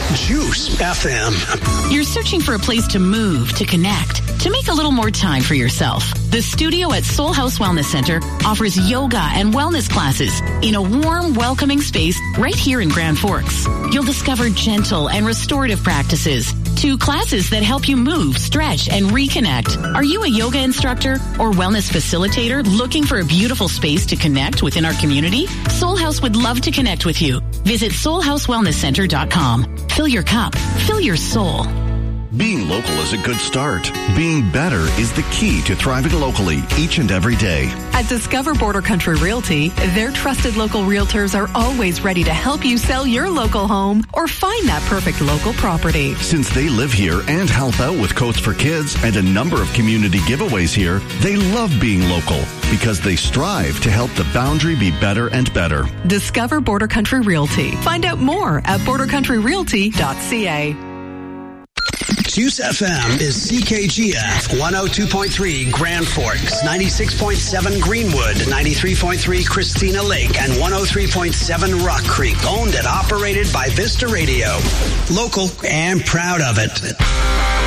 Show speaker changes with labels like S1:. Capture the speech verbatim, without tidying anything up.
S1: Juice F M.
S2: You're searching for a place to move, to connect, to make a little more time for yourself. The studio at Soul House Wellness Center offers yoga and wellness classes in a warm, welcoming space right here in Grand Forks. You'll discover gentle and restorative practices to classes that help you move, stretch, and reconnect. Are you a yoga instructor or wellness facilitator looking for a beautiful space to connect within our community? Soul House would love to connect with you. Visit soul house wellness center dot com. Fill your cup. Fill your soul.
S3: Being local is a good start. Being better is the key to thriving locally each and every day.
S4: At Discover Border Country Realty, their trusted local realtors are always ready to help you sell your local home or find that perfect local property.
S3: Since they live here and help out with Coats for Kids and a number of community giveaways here, they love being local because they strive to help the boundary be better and better.
S4: Discover Border Country Realty. Find out more at border country realty dot c a.
S1: Juice F M is C K G F one oh two point three Grand Forks, ninety-six point seven Greenwood, ninety-three point three Christina Lake, and one oh three point seven Rock Creek, owned and operated by Vista Radio. Local and proud of it.